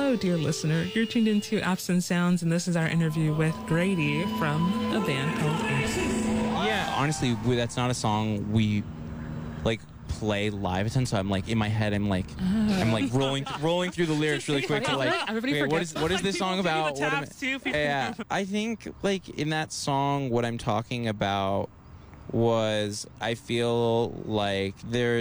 Hello, dear listener. You're tuned into Absent Sounds, and this is our interview with Grady from a band called Ace. Yeah, honestly, that's not a song we like play live a ton. So I'm like in my head, I'm like rolling through the lyrics really quick to like, okay, what is this song about? Yeah, I think like in that song, what I'm talking about was I feel like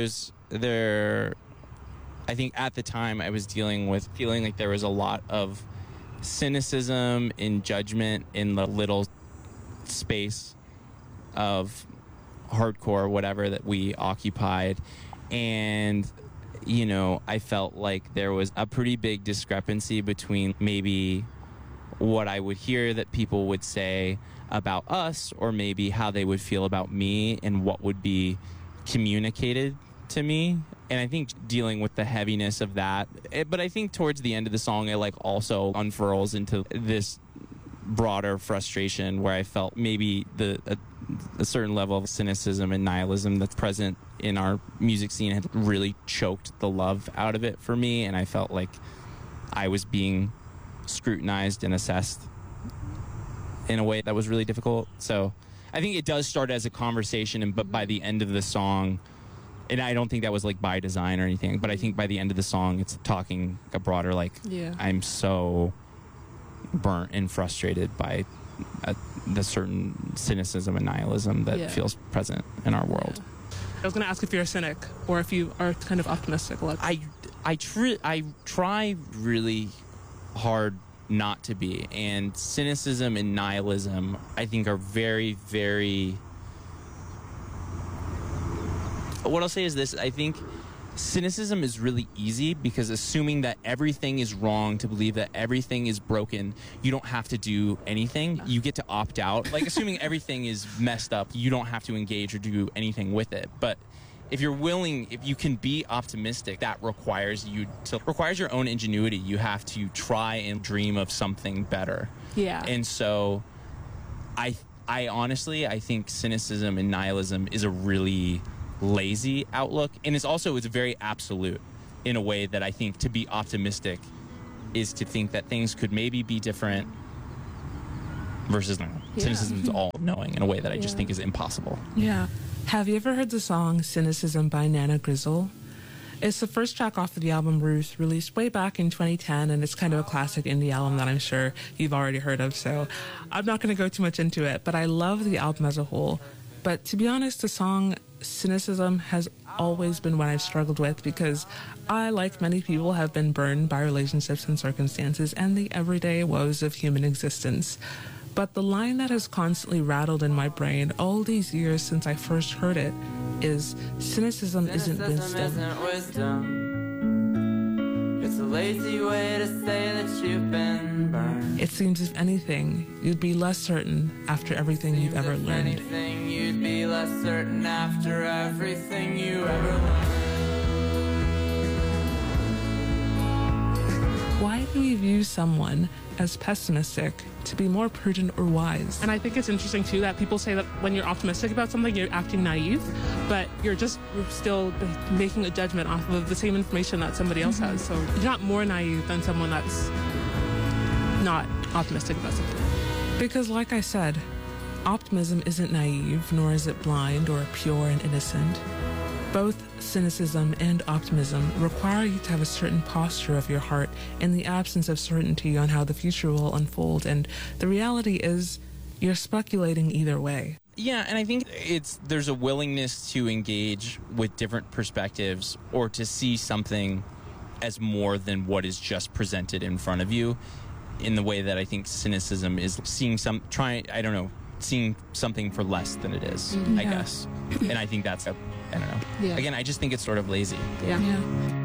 I think at the time I was dealing with feeling like there was a lot of cynicism and judgment in the little space of hardcore, whatever, that we occupied. And, you know, I felt like there was a pretty big discrepancy between maybe what I would hear that people would say about us, or maybe how they would feel about me and what would be communicated to me. And I think dealing with the heaviness of that, but I think towards the end of the song, it like also unfurls into this broader frustration where I felt maybe a certain level of cynicism and nihilism that's present in our music scene had really choked the love out of it for me, and I felt like I was being scrutinized and assessed in a way that was really difficult. So I think it does start as a conversation, but by the end of the song, and I don't think that was like by design or anything, but I think by the end of the song, it's talking a broader, like, I'm so burnt and frustrated by the certain cynicism and nihilism that feels present in our world. I was going to ask if you're a cynic or if you are kind of optimistic. I try really hard not to be, and cynicism and nihilism I think are very, very... What I'll say is this: I think cynicism is really easy because assuming that everything is wrong, to believe that everything is broken, you don't have to do anything. You get to opt out. Like, assuming everything is messed up, you don't have to engage or do anything with it. But if you're willing, if you can be optimistic, that requires your own ingenuity. You have to try and dream of something better. Yeah. And so I honestly, I think cynicism and nihilism is a really lazy outlook, and it's very absolute in a way that I think to be optimistic is to think that things could maybe be different versus no. Cynicism is all knowing in a way that I just think is impossible. Yeah. Have you ever heard the song Cynicism by Nana Grizzle? It's the first track off of the album Ruth, released way back in 2010, and it's kind of a classic indie album that I'm sure you've already heard of, so I'm not going to go too much into it, but I love the album as a whole. But to be honest, the song Cynicism has always been one I've struggled with because I, like many people, have been burned by relationships and circumstances and the everyday woes of human existence. But the line that has constantly rattled in my brain all these years since I first heard it is, cynicism isn't wisdom. It's a lazy way to say that you've been burned. It seems if anything, you'd be less certain after everything you've ever learned. Anything, you'd be less certain after everything you ever learned. Why do we view someone as pessimistic to be more prudent or wise? And I think it's interesting too that people say that when you're optimistic about something, you're acting naive, but you're still making a judgment off of the same information that somebody else has. So you're not more naive than someone that's not optimistic about something. Because like I said, optimism isn't naive, nor is it blind or pure and innocent. Both cynicism and optimism require you to have a certain posture of your heart in the absence of certainty on how the future will unfold, and the reality is you're speculating either way. Yeah, and I think there's a willingness to engage with different perspectives or to see something as more than what is just presented in front of you, in the way that I think cynicism is seeing seeing something for less than it is, I guess. And I think that's I don't know. Yeah. Again, I just think it's sort of lazy. Yeah.